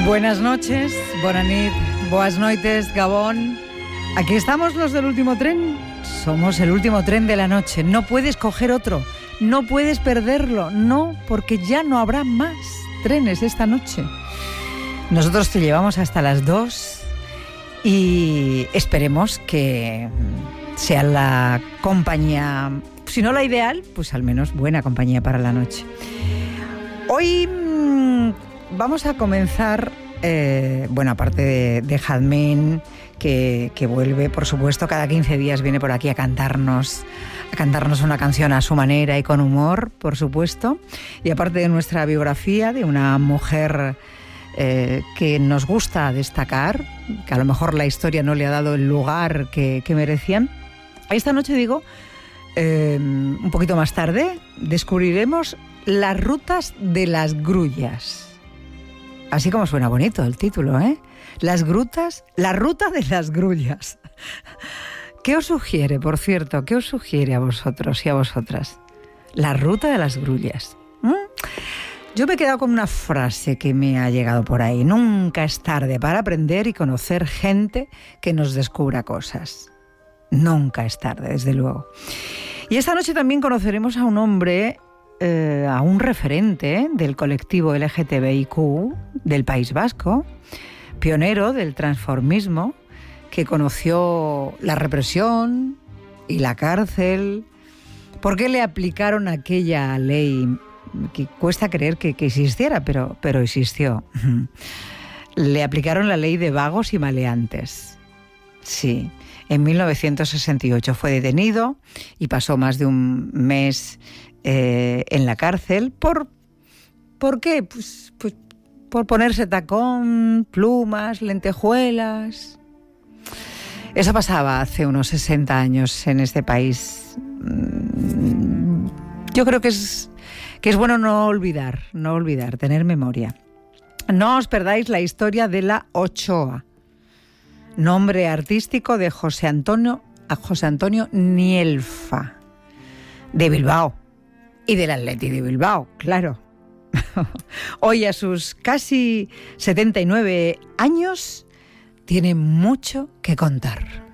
Buenas noches, bona nit, boas noites, Gabón. Aquí estamos los del último tren. Somos el último tren de la noche. No puedes coger otro, no puedes perderlo, no, porque ya no habrá más trenes esta noche. Nosotros te llevamos hasta las 2 y esperemos que sea la compañía, si no la ideal, pues al menos buena compañía para la noche. Hoy vamos a comenzar, aparte de Jazmín, que vuelve, por supuesto, cada 15 días viene por aquí a cantarnos una canción a su manera y con humor, por supuesto. Y aparte de nuestra biografía de una mujer que nos gusta destacar, que a lo mejor la historia no le ha dado el lugar que merecían, esta noche, digo, un poquito más tarde, descubriremos las rutas de las grullas. Así como suena bonito el título, ¿eh? La ruta de las grullas. ¿Qué os sugiere, por cierto? ¿Qué os sugiere a vosotros y a vosotras? La ruta de las grullas. Yo me he quedado con una frase que me ha llegado por ahí. Nunca es tarde para aprender y conocer gente que nos descubra cosas. Nunca es tarde, desde luego. Y esta noche también conoceremos a un hombre, a un referente del colectivo LGTBIQ del País Vasco, pionero del transformismo, que conoció la represión y la cárcel. ¿Por qué le aplicaron aquella ley que cuesta creer que existiera, pero existió? Le aplicaron la ley de vagos y maleantes. Sí, en 1968 fue detenido y pasó más de un mes en la cárcel. ¿Por qué? Pues por ponerse tacón, plumas, lentejuelas. Eso pasaba hace unos 60 años en este país. Yo creo que es bueno no olvidar, tener memoria. No os perdáis la historia de la Ochoa, nombre artístico de José Antonio Nielfa, de Bilbao y del Athletic de Bilbao, claro. Hoy, a sus casi 79 años, tiene mucho que contar.